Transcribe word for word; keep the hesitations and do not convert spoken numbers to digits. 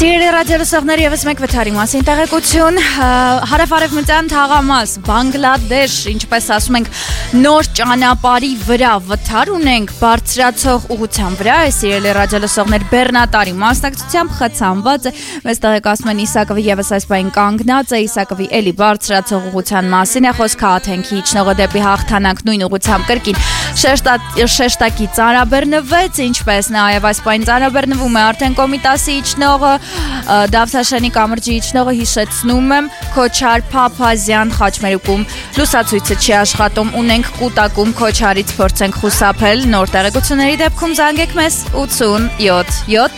Սիրելի ռադիոլսողներ եւս մեկ վթարի մասին տեղեկություն հարավ-արևմտյան թաղամաս Բանգլադեշ, ինչպես ասում ենք, նոր ճանապարհի վրա վթար ունենք բարձրացող ուղղության վրա, սիրելի ռադիոլսողներ Բեռնատարի մասնակցությամբ խցանված է, մեզ տեղեկացնում են Իսակովի եւս այս բան կանգնած է, Իսակովի էլի բարձրացող ուղղության մասին է խոսքը, Աթենքի իջնողը դեպի Հաղթանակ նույն ուղղությամբ կրկին շեշտակի ծանրաբեռնվեց, ինչպես նաեւ այս բան ծանրաբեռնվում է արդեն Կոմիտասի իջնողը Դավթաշանի կամրջի իջնողը հիշեցնում եմ Քոչար Փափազյան խաչմերուկում լուսացույցը չի աշխատում, ունենք կուտակում Քոչարից փորձենք խուսափել, նոր տեղեկությունների դեպքում զանգեք մեզ ութ յոթ յոթ